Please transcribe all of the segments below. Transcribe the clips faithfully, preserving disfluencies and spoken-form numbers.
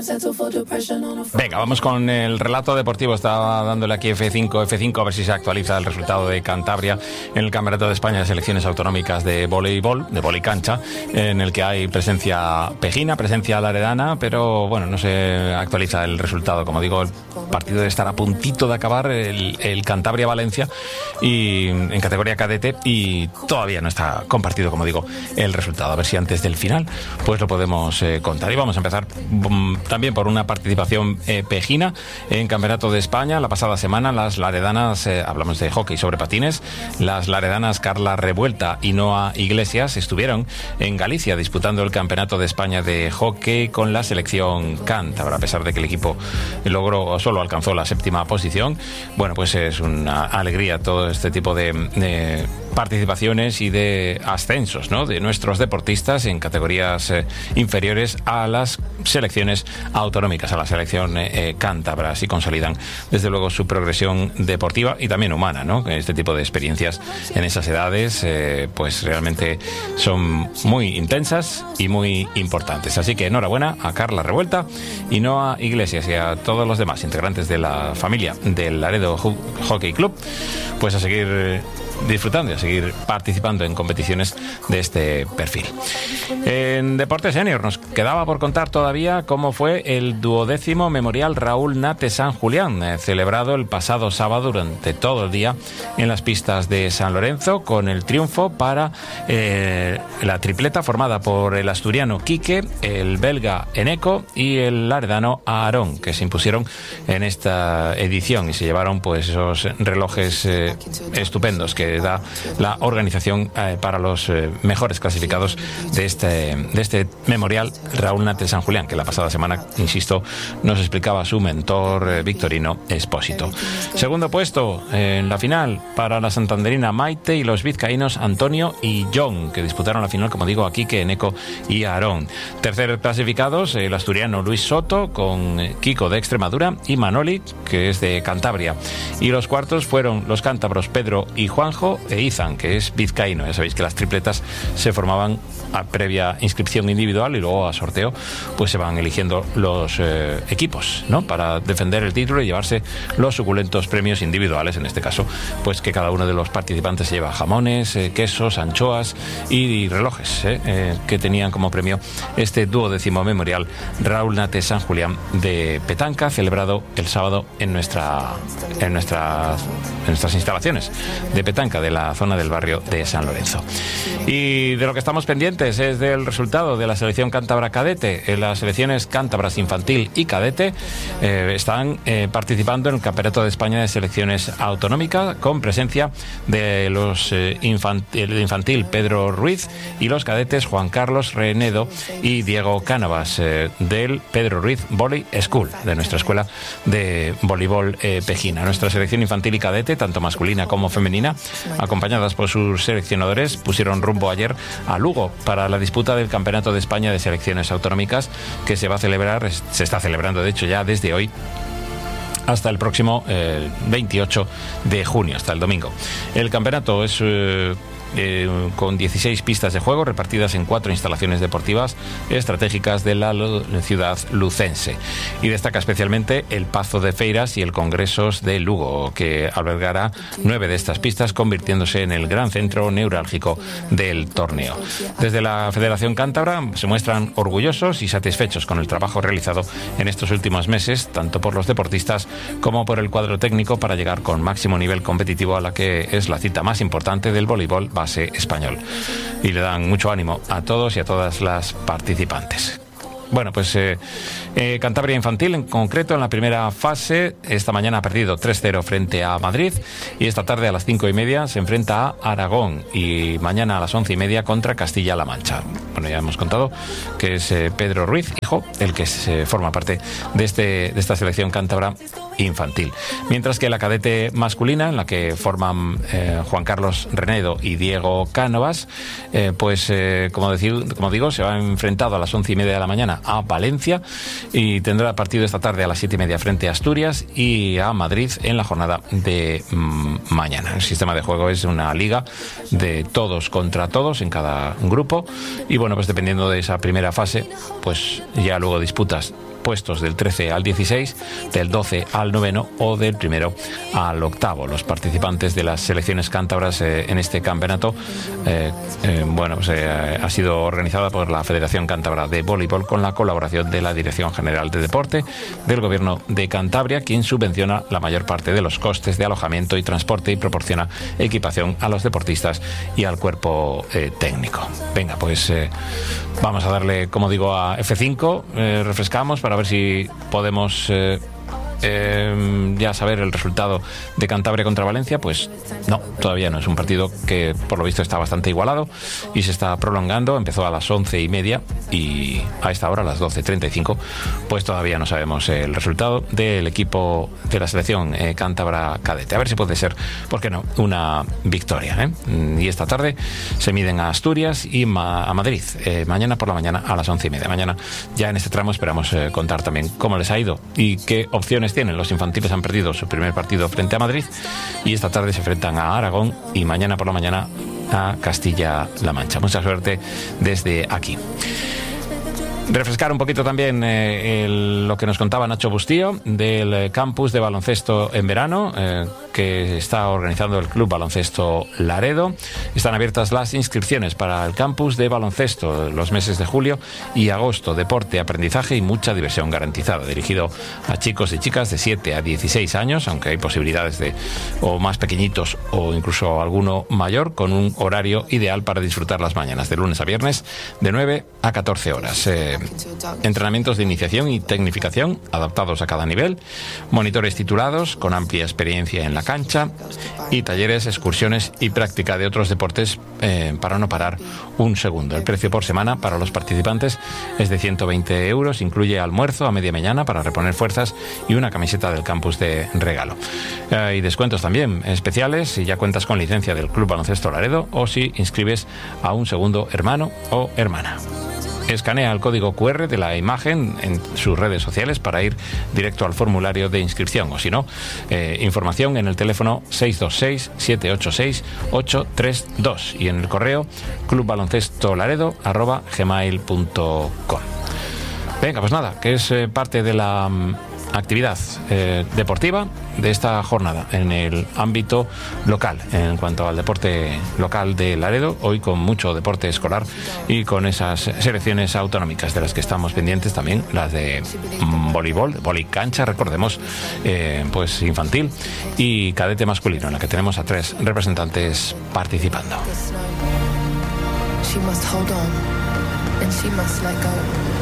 Venga, vamos con el relato deportivo. Estaba dándole aquí F cinco, F cinco, a ver si se actualiza el resultado de Cantabria en el Campeonato de España de Selecciones Autonómicas de voleibol, de voleicancha, en el que hay presencia pejina, presencia laredana, pero bueno, no se actualiza el resultado. Como digo, el partido debe estar a puntito de acabar, el, el Cantabria-Valencia, y en categoría cadete, y todavía no está compartido, como digo, el resultado. A ver si antes del final pues lo podemos eh, contar. Y vamos a empezar um, también por una participación eh, pejina en Campeonato de España. La pasada semana las laredanas, eh, hablamos de hockey sobre patines, las laredanas Carla Revuelta y Noa Iglesias estuvieron en Galicia disputando el Campeonato de España de hockey con la selección cántabra. A pesar de que el equipo logró, solo alcanzó la séptima posición, bueno, pues es una alegría todo este tipo de, de participaciones y de ascensos, ¿no?, de nuestros deportistas en categorías eh, inferiores a las selecciones autonómicas, a la selección eh, cántabra. Así consolidan desde luego su progresión deportiva y también humana, ¿no? Este tipo de experiencias en esas edades eh, pues realmente son muy intensas y muy importantes. Así que enhorabuena a Carla Revuelta y Noa Iglesias y a todos los demás integrantes de la familia del Laredo Hockey Club, pues a seguir disfrutando y a seguir participando en competiciones de este perfil. En Deportes Senior nos quedaba por contar todavía cómo fue el duodécimo Memorial Raúl Nate San Julián, eh, celebrado el pasado sábado durante todo el día en las pistas de San Lorenzo, con el triunfo para eh, la tripleta formada por el asturiano Quique, el belga Eneco y el laredano Aarón, que se impusieron en esta edición y se llevaron pues esos relojes eh, estupendos que da la organización eh, para los eh, mejores clasificados de este, de este Memorial Raúl Nate San Julián, que la pasada semana, insisto, nos explicaba su mentor eh, Victorino Espósito. Segundo puesto eh, en la final para la santanderina Maite y los vizcaínos Antonio y John, que disputaron la final, como digo, aquí que Eneco y Aarón. Tercer clasificados, el asturiano Luis Soto con eh, Kiko de Extremadura y Manoli, que es de Cantabria. Y los cuartos fueron los cántabros Pedro y Juanjo e Izan, que es vizcaíno. Ya sabéis que las tripletas se formaban a previa inscripción individual y luego a sorteo pues se van eligiendo los eh, equipos, ¿no?, para defender el título y llevarse los suculentos premios individuales. En este caso, pues que cada uno de los participantes se lleva jamones, eh, quesos, anchoas y, y relojes eh, eh, que tenían como premio este duodécimo Memorial Raúl Nate San Julián de petanca, celebrado el sábado en nuestra en nuestras en nuestras instalaciones de petanca de la zona del barrio de San Lorenzo. Y de lo que estamos pendientes es del resultado de la selección cántabra cadete. En las selecciones cántabras infantil y cadete eh, están eh, participando en el Campeonato de España de Selecciones Autonómicas, con presencia de los eh, infantil, infantil Pedro Ruiz y los cadetes Juan Carlos Renedo y Diego Cánovas eh, del Pedro Ruiz Volley School, de nuestra escuela de voleibol eh, pejina. Nuestra selección infantil y cadete, tanto masculina como femenina, acompañadas por sus seleccionadores, pusieron rumbo ayer a Lugo para la disputa del Campeonato de España de Selecciones Autonómicas, que se va a celebrar, se está celebrando de hecho ya desde hoy hasta el próximo eh, veintiocho de junio, hasta el domingo. El campeonato es eh, Eh, con dieciséis pistas de juego repartidas en cuatro instalaciones deportivas estratégicas de la lo- ciudad lucense, y destaca especialmente el Pazo de Feiras y el Congresos de Lugo, que albergará nueve de estas pistas, convirtiéndose en el gran centro neurálgico del torneo. Desde la Federación Cántabra se muestran orgullosos y satisfechos con el trabajo realizado en estos últimos meses, tanto por los deportistas como por el cuadro técnico, para llegar con máximo nivel competitivo a la que es la cita más importante del voleibol base español, y le dan mucho ánimo a todos y a todas las participantes. Bueno, pues eh, eh, Cantabria Infantil, en concreto, en la primera fase, esta mañana ha perdido tres cero frente a Madrid, y esta tarde a las cinco y media se enfrenta a Aragón, y mañana a las once y media contra Castilla-La Mancha. Bueno, ya hemos contado que es eh, Pedro Ruiz, hijo, el que se forma parte de, este, de esta selección cántabra infantil. Mientras que la cadete masculina, en la que forman eh, Juan Carlos Renedo y Diego Cánovas, eh, pues eh, como, decir, como digo, se va enfrentado a las once y media de la mañana a Valencia, y tendrá partido esta tarde a las siete y media frente a Asturias y a Madrid en la jornada de mmm, mañana. El sistema de juego es una liga de todos contra todos en cada grupo, y bueno, pues dependiendo de esa primera fase, pues ya luego disputas puestos del trece al dieciséis, del doce al noveno o del primero al octavo. Los participantes de las selecciones cántabras eh, en este campeonato eh, eh, bueno, pues, eh, ha sido organizada por la Federación Cántabra de Voleibol con la colaboración de la Dirección General de Deporte del Gobierno de Cantabria, quien subvenciona la mayor parte de los costes de alojamiento y transporte y proporciona equipación a los deportistas y al cuerpo eh, técnico. Venga, pues eh, vamos a darle, como digo, a F cinco, eh, refrescamos para ver si podemos eh, eh, ya saber el resultado de Cantabria contra Valencia. Pues no, todavía no. Es un partido que por lo visto está bastante igualado y se está prolongando. Empezó a las once y media y a esta hora, a las doce treinta y cinco, pues todavía no sabemos el resultado del equipo de la selección eh, cántabra cadete. A ver si puede ser, ¿por qué no?, una victoria, ¿eh? Y esta tarde se miden a Asturias y ma- a Madrid, eh, mañana por la mañana a las once y media. Mañana ya en este tramo esperamos eh, contar también cómo les ha ido y qué opciones tienen. Los infantiles han perdido su primer partido frente a Madrid y esta tarde se enfrentan a Aragón y mañana por la mañana a Castilla-La Mancha. Mucha suerte desde aquí. Refrescar un poquito también eh, el, lo que nos contaba Nacho Bustío del eh, campus de baloncesto en verano eh, que está organizando el Club Baloncesto Laredo. Están abiertas las inscripciones para el campus de baloncesto los meses de julio y agosto. Deporte, aprendizaje y mucha diversión garantizada. Dirigido a chicos y chicas de siete a dieciséis años, aunque hay posibilidades de o más pequeñitos o incluso alguno mayor, con un horario ideal para disfrutar las mañanas, de lunes a viernes, de nueve a catorce horas. Eh, entrenamientos de iniciación y tecnificación adaptados a cada nivel, monitores titulados con amplia experiencia en la cancha y talleres, excursiones y práctica de otros deportes eh, para no parar un segundo. El precio por semana para los participantes es de ciento veinte euros, incluye almuerzo a media mañana para reponer fuerzas y una camiseta del campus de regalo. Hay descuentos también especiales si ya cuentas con licencia del Club Baloncesto Laredo o si inscribes a un segundo hermano o hermana. Escanea el código cu erre de la imagen en sus redes sociales para ir directo al formulario de inscripción, o si no, eh, información en el teléfono seis dos seis, siete ocho seis, ocho tres dos y en el correo clubbaloncestolaredo arroba gmail punto com. Venga, pues nada, que es eh, parte de la um, actividad eh, deportiva de esta jornada en el ámbito local, en cuanto al deporte local de Laredo, hoy con mucho deporte escolar y con esas selecciones autonómicas de las que estamos pendientes también, las de mm, voleibol, volicancha, recordemos, eh, pues infantil y cadete masculino, en la que tenemos a tres representantes participando. She must hold on and she must let go.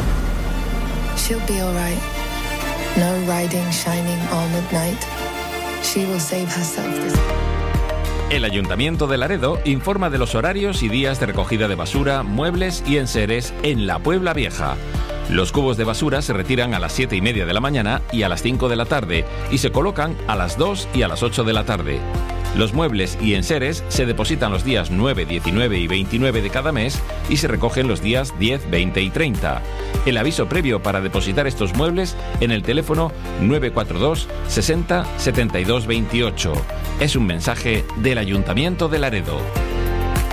She'll be all right. No riding shining armored knight. She will save herself this. El Ayuntamiento de Laredo informa de los horarios y días de recogida de basura, muebles y enseres en la Puebla Vieja. Los cubos de basura se retiran a las siete y media de la mañana y a las cinco de la tarde y se colocan a las dos y a las ocho de la tarde. Los muebles y enseres se depositan los días nueve, diecinueve y veintinueve de cada mes y se recogen los días diez, veinte y treinta. El aviso previo para depositar estos muebles en el teléfono nueve cuatro dos, sesenta, setenta y dos veintiocho. Es un mensaje del Ayuntamiento de Laredo.